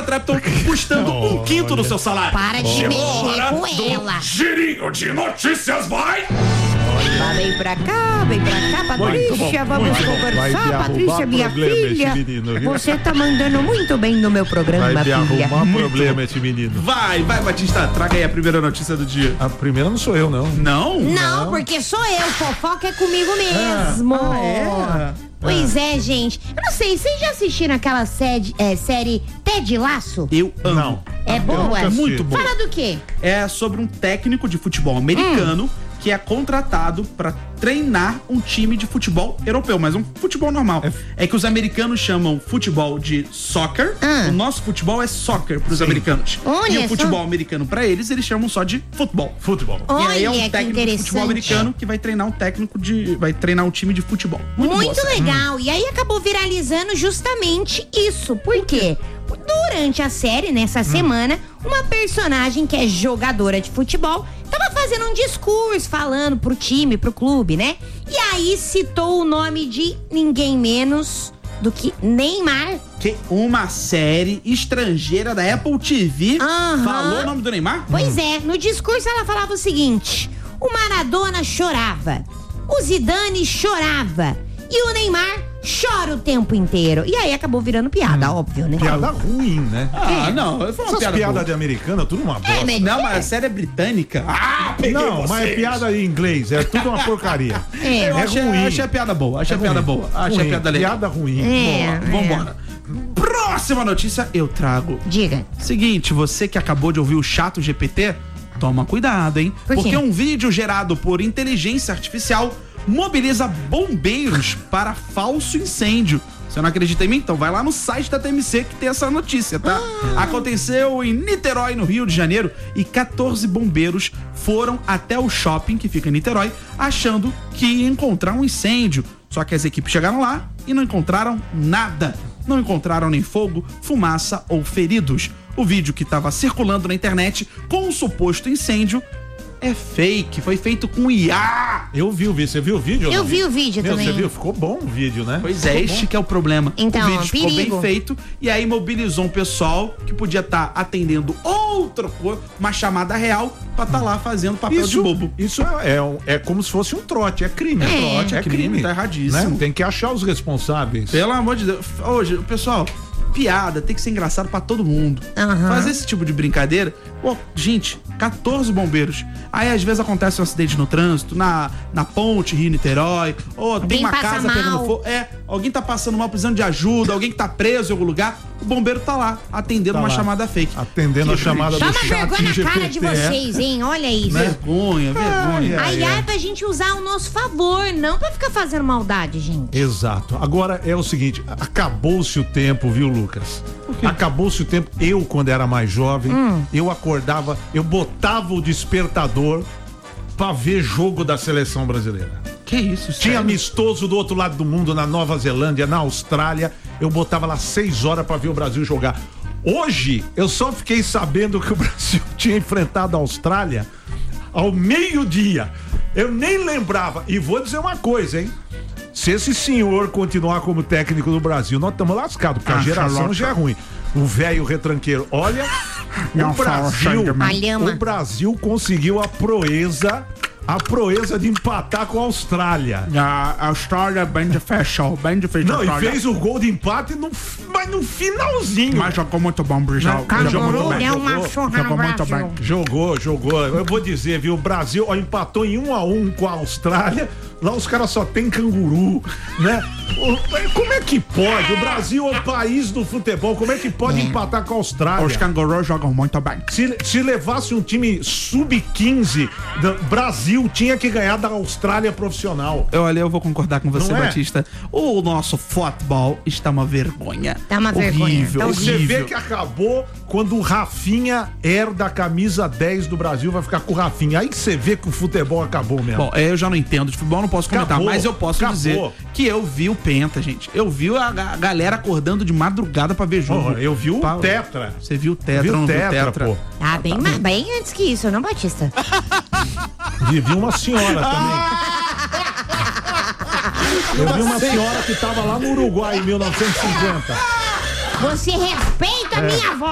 Paula Trapton custando um quinto do seu salário. Para de mexer com ela. Girinho de notícias, vai! Vem pra cá, Patrícia, vamos conversar. Patrícia, minha filha, você tá mandando muito bem no meu programa, filha. Arrumar problema esse menino. Vai, Batista, traga aí a primeira notícia do dia. A primeira não sou eu, não. Não, porque sou eu, fofoca é comigo mesmo. Pois é, gente. Eu não sei, vocês já assistiram aquela série Ted Lasso? Eu amo. Não. É boa? É muito boa. Fala do quê? É sobre um técnico de futebol americano que é contratado pra treinar um time de futebol europeu, mas um futebol normal. É que os americanos chamam futebol de soccer, o nosso futebol é soccer pros americanos. Olha e o futebol só. americano pra eles chamam só de futebol. Olha, e aí é um que técnico de futebol interessante. americano que vai treinar vai treinar um time de futebol. Muito boa, legal. E aí acabou viralizando justamente isso. Por quê? Durante a série, nessa semana, uma personagem que é jogadora de futebol tava fazendo um discurso falando pro time, pro clube, né? E aí citou o nome de ninguém menos do que Neymar. Que uma série estrangeira da Apple TV falou o nome do Neymar? Pois é, no discurso ela falava o seguinte: o Maradona chorava, o Zidane chorava e o Neymar chora o tempo inteiro. E aí acabou virando piada, óbvio, né? Piada ruim, né? Não, foi uma Essas piadas de americana, tudo uma bosta. Não, mas a série é britânica. Não, mas é piada em inglês, é tudo uma porcaria. Eu achei a piada boa, achei a piada boa. Achei a piada legal. Piada ruim. Vambora. Próxima notícia eu trago. Diga. Seguinte, você que acabou de ouvir o Chato GPT, toma cuidado, hein? Por quê? Porque um vídeo gerado por inteligência artificial mobiliza bombeiros para falso incêndio. Você não acredita em mim? Então vai lá no site da TMC que tem essa notícia, tá? Aconteceu em Niterói, no Rio de Janeiro, e 14 bombeiros foram até o shopping que fica em Niterói, achando que ia encontrar um incêndio. Só que as equipes chegaram lá e não encontraram nada. Não encontraram nem fogo, fumaça ou feridos. O vídeo que estava circulando na internet com um suposto incêndio é fake, foi feito com IA. Eu vi o vídeo, você viu o vídeo? Eu vi o vídeo também. Você viu? Ficou bom o vídeo, né? Pois é, este que é o problema. Então, o vídeo ficou perigo. bem feito e aí mobilizou um pessoal que podia estar atendendo uma chamada real pra estar lá fazendo papel de bobo. Isso é como se fosse um trote, é crime. É crime, tá erradíssimo. Né? Tem que achar os responsáveis. Pelo amor de Deus. Hoje, pessoal, piada tem que ser engraçado pra todo mundo. Fazer esse tipo de brincadeira. Pô, gente, 14 bombeiros. Aí às vezes acontece um acidente no trânsito, na ponte Rio-Niterói, ou tem uma casa pegando fogo. Alguém tá passando mal, precisando de ajuda, alguém que tá preso em algum lugar, o bombeiro tá lá, atendendo uma chamada fake. Atendendo a chamada do Toma chat vergonha na cara de GPT, vocês, hein? Olha isso. Vergonha. A IA é pra gente usar ao nosso favor, não pra ficar fazendo maldade, gente. Exato. Agora é o seguinte, acabou-se o tempo, viu, Lucas? Acabou-se o tempo. Eu, quando era mais jovem, eu acordava, eu botava o despertador pra ver jogo da seleção brasileira. Que isso? Tinha amistoso do outro lado do mundo, na Nova Zelândia, na Austrália. Eu botava lá 6 horas pra ver o Brasil jogar. Hoje, eu só fiquei sabendo que o Brasil tinha enfrentado a Austrália ao meio-dia. Eu nem lembrava. E vou dizer uma coisa, hein? Se esse senhor continuar como técnico do Brasil, nós estamos lascados, porque a geração já é ruim. O velho retranqueiro. Olha, o Brasil conseguiu a proeza de empatar com a Austrália. A Austrália bem difícil. Não, e fez o gol de empate mas no finalzinho. Mas jogou muito bom, Brijal. Jogou muito bem. Jogou. Eu vou dizer, viu? O Brasil empatou em 1-1 com a Austrália. Lá os caras só tem canguru, né? Como é que pode? O Brasil é o país do futebol. Como é que pode empatar com a Austrália? Os cangurus jogam muito bem. Se levasse um time sub-15, Brasil tinha que ganhar da Austrália profissional. Eu vou concordar com você, Não é? Batista. O nosso futebol está uma vergonha. Tá uma vergonha. Horrível. Você vê que acabou quando o Rafinha herda a camisa 10 do Brasil, vai ficar com o Rafinha. Aí você vê que o futebol acabou mesmo. Bom, eu já não entendo de futebol, não posso comentar, Acabou, mas eu posso dizer que eu vi o Penta, gente. Eu vi a galera acordando de madrugada pra ver jogo. Eu vi o Tetra. Você viu o Tetra, Viu não o viu o Tetra, Tetra? pô. Ah, bem antes que isso, não, Batista? Vi uma senhora também. Eu vi uma senhora que tava lá no Uruguai em 1950. Você respeita a minha avó.